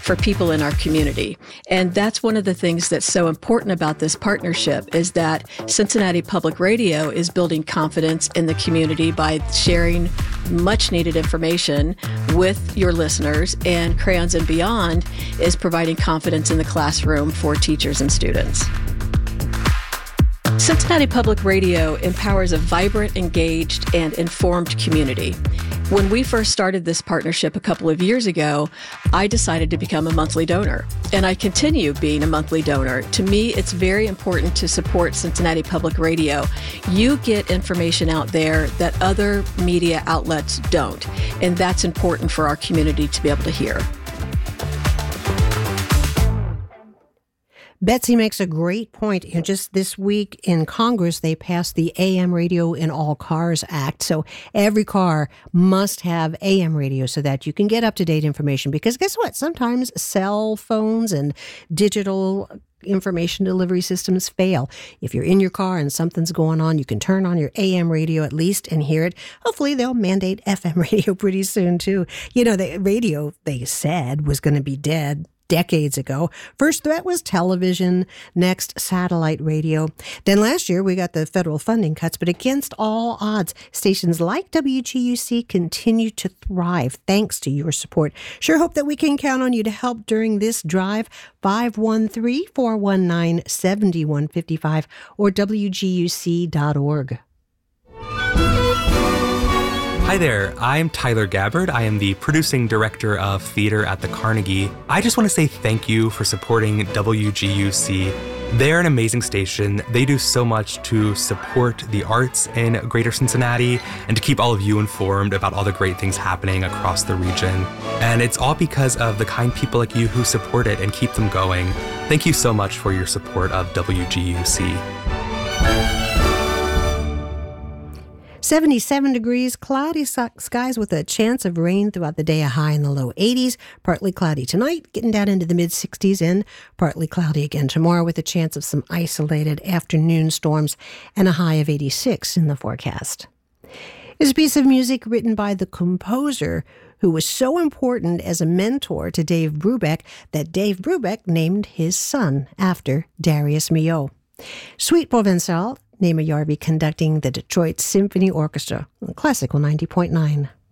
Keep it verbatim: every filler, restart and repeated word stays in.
for people in our community. And that's one of the things that's so important about this partnership is that Cincinnati Public Radio is building confidence in the community by sharing much needed information with your listeners, and Crayons and Beyond is providing confidence in the classroom for teachers and students. Cincinnati Public Radio empowers a vibrant, engaged, and informed community. When we first started this partnership a couple of years ago, I decided to become a monthly donor, and I continue being a monthly donor. To me, it's very important to support Cincinnati Public Radio. You get information out there that other media outlets don't, and that's important for our community to be able to hear. Betsy makes a great point. You know, just this week in Congress, they passed the A M Radio in All Cars Act. So every car must have A M radio so that you can get up-to-date information. Because guess what? Sometimes cell phones and digital information delivery systems fail. If you're in your car and something's going on, you can turn on your A M radio at least and hear it. Hopefully they'll mandate F M radio pretty soon too. You know, the radio, they said, was going to be dead decades ago. First threat was television, next satellite radio. Then last year we got the federal funding cuts, but against all odds, stations like W G U C continue to thrive thanks to your support. Sure hope that we can count on you to help during this drive. five one three, four one nine, seven one five five or W G U C dot org. Hi there, I'm Tyler Gabbard. I am the producing director of theater at the Carnegie. I just want to say thank you for supporting W G U C. They're an amazing station. They do so much to support the arts in Greater Cincinnati and to keep all of you informed about all the great things happening across the region. And it's all because of the kind people like you who support it and keep them going. Thank you so much for your support of W G U C. seventy-seven degrees, cloudy skies with a chance of rain throughout the day, a high in the low eighties. Partly cloudy tonight, getting down into the mid-sixties, and partly cloudy again tomorrow with a chance of some isolated afternoon storms and a high of eighty-six in the forecast. It's a piece of music written by the composer who was so important as a mentor to Dave Brubeck that Dave Brubeck named his son after Darius Milhaud. Suite Provençale, Naima Yarvi conducting the Detroit Symphony Orchestra on Classical ninety point nine.